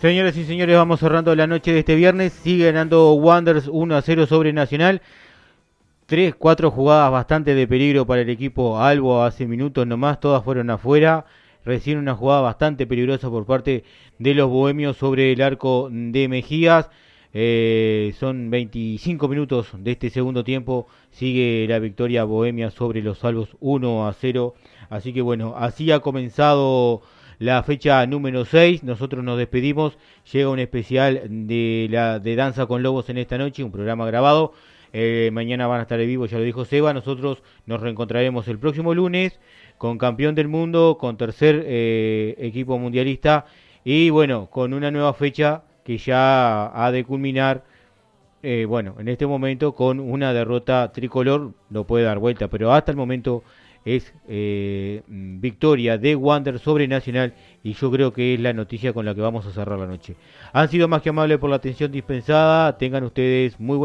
Señoras y señores, vamos cerrando la noche de este viernes. Sigue ganando Wanderers 1-0 sobre Nacional. Tres, cuatro jugadas bastante de peligro para el equipo Albo hace minutos nomás, todas fueron afuera. Recién una jugada bastante peligrosa por parte de los bohemios sobre el arco de Mejías. Son 25 minutos de este segundo tiempo. Sigue la victoria bohemia sobre los Albos 1-0. Así que bueno, así ha comenzado la fecha número 6. Nosotros nos despedimos. Llega un especial de Danza con Lobos en esta noche, un programa grabado. Mañana van a estar en vivo, ya lo dijo Seba. Nosotros nos reencontraremos el próximo lunes con campeón del mundo, con tercer equipo mundialista y bueno, con una nueva fecha que ya ha de culminar. Bueno, en este momento con una derrota tricolor, lo puede dar vuelta, pero hasta el momento es victoria de Wander sobre Nacional y yo creo que es la noticia con la que vamos a cerrar la noche. Han sido más que amables por la atención dispensada. Tengan ustedes muy buenas